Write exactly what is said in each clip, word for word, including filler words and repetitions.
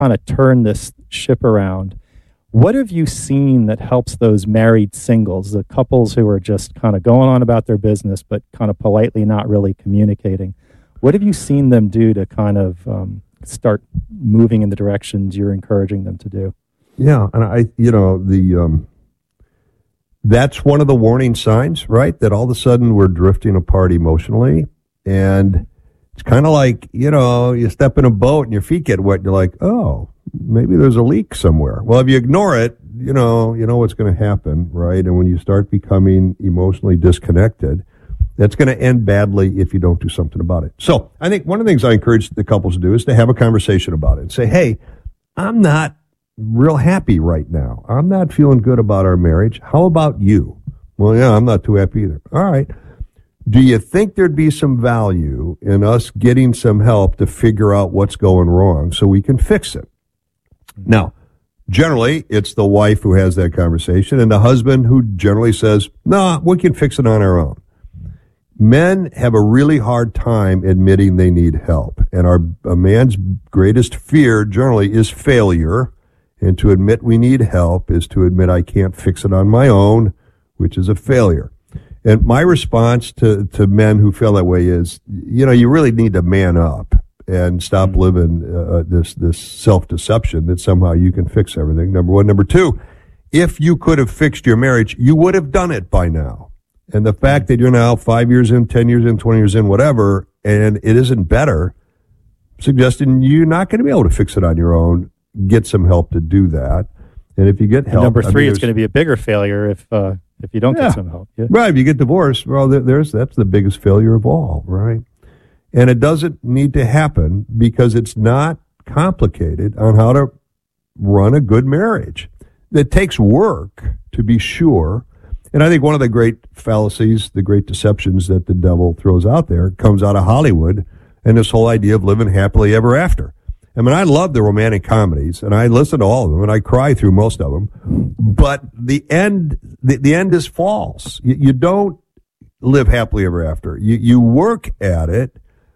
kind of turn this ship around. What have you seen that helps those married singles, the couples who are just kind of going on about their business, but kind of politely not really communicating? What have you seen them do to kind of um, start moving in the directions you're encouraging them to do? Yeah, and I, you know, the um, that's one of the warning signs, right? That all of a sudden we're drifting apart emotionally, and it's kind of like, you know, you step in a boat and your feet get wet, and you're like, oh, maybe there's a leak somewhere. Well, if you ignore it, you know, you know what's going to happen, right? And when you start becoming emotionally disconnected, that's going to end badly if you don't do something about it. So I think one of the things I encourage the couples to do is to have a conversation about it and say, hey, I'm not real happy right now. I'm not feeling good about our marriage. How about you? Well, yeah, I'm not too happy either. All right. Do you think there'd be some value in us getting some help to figure out what's going wrong so we can fix it? Now, generally, it's the wife who has that conversation and the husband who generally says, no, nah, we can fix it on our own. Men have a really hard time admitting they need help. And our a man's greatest fear generally is failure. And to admit we need help is to admit I can't fix it on my own, which is a failure. And my response to, to men who feel that way is, you know, you really need to man up and stop living uh, this this self-deception that somehow you can fix everything, number one. Number two, if you could have fixed your marriage, you would have done it by now. And the fact that you're now five years in, ten years in, twenty years in, whatever, and it isn't better, suggesting you're not going to be able to fix it on your own. Get some help to do that. And if you get help... And number three, I mean, it's going to be a bigger failure if uh, if you don't yeah, get some help. Yeah. Right, if you get divorced, well, there's that's the biggest failure of all, right? And it doesn't need to happen because it's not complicated on how to run a good marriage. It takes work, to be sure. And I think one of the great fallacies, the great deceptions that the devil throws out there comes out of Hollywood and this whole idea of living happily ever after. I mean, I love the romantic comedies, and I listen to all of them, and I cry through most of them. But the end, the, the end is false. You, you don't live happily ever after. You you work at it,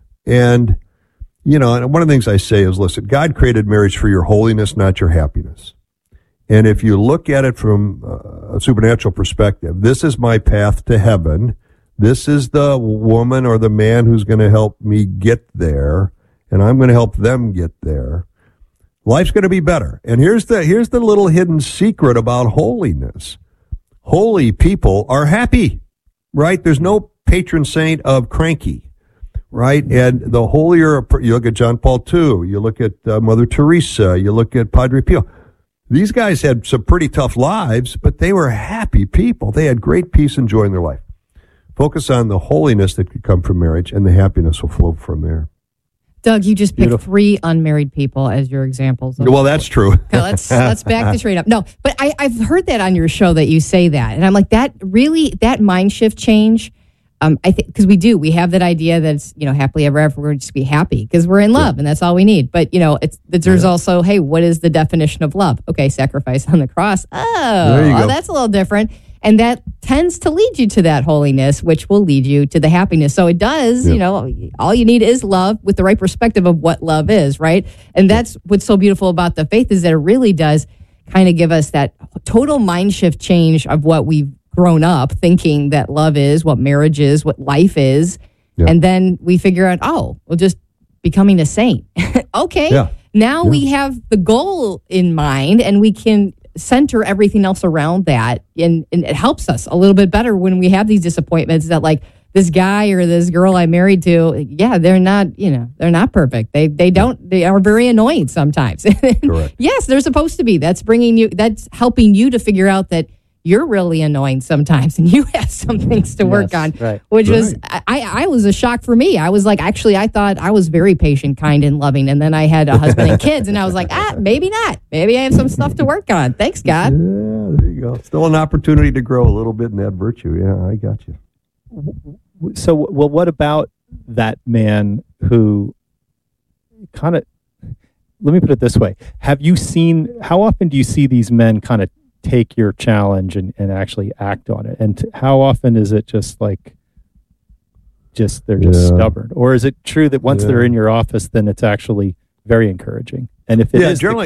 and you know. And one of the things I say is, listen, God created marriage for your holiness, not your happiness. And if you look at it from a supernatural perspective, this is my path to heaven. This is the woman or the man who's going to help me get there. And I'm going to help them get there. Life's going to be better. And here's the here's the little hidden secret about holiness. Holy people are happy, right? There's no patron saint of cranky, right? And the holier, you look at John Paul the Second, you look at uh, Mother Teresa, you look at Padre Pio. These guys had some pretty tough lives, but they were happy people. They had great peace and joy in their life. Focus on the holiness that could come from marriage, and the happiness will flow from there. Doug, you just picked Beautiful. three unmarried people as your examples. Of well, that's true. Okay, let's let's back this right up. No, but I, I've heard that on your show that you say that, and I'm like, that really that mind shift change. Um, I think because we do, we have that idea that it's, you know, happily ever after, we're just be happy because we're in love, yeah. and that's all we need. But you know, it's there's yeah. also, hey, what is the definition of love? Okay, sacrifice on the cross. Oh, oh that's a little different. And that tends to lead you to that holiness, which will lead you to the happiness. So it does, yeah. you know, all you need is love with the right perspective of what love is, right? And that's what's so beautiful about the faith is that it really does kind of give us that total mind shift change of what we've grown up thinking that love is, what marriage is, what life is. Yeah. And then we figure out, oh, well, just becoming a saint. okay, yeah. now yeah. we have the goal in mind and we can center everything else around that, and, and it helps us a little bit better when we have these disappointments that like this guy or this girl I married to, yeah, they're not, you know, they're not perfect. They they don't, they are very annoying sometimes. Correct. Yes, they're supposed to be. That's bringing you, that's helping you to figure out that you're really annoying sometimes and you have some things to yes, work on, right. which right. was, I, I was a shock for me. I was like, actually, I thought I was very patient, kind, and loving. And then I had a husband and kids and I was like, ah, maybe not. Maybe I have some stuff to work on. Thanks, God. Yeah, there you go. Still an opportunity to grow a little bit in that virtue. Yeah, I got you. So, well, what about that man who kind of, let me put it this way. Have you seen, how often do you see these men kind of take your challenge and, and actually act on it? And t- how often is it just like, just, they're just yeah. stubborn? Or is it true that once yeah. they're in your office, then it's actually very encouraging. And if it Yeah, is the generally